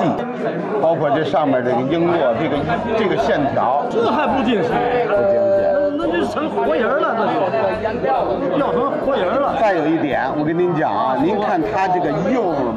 包括这上面这个璎珞，这个线条， 这还不惊喜？ 不惊喜。 那就成活人了，那就要成活人了。 再有一点，我跟您讲啊，您看它这个釉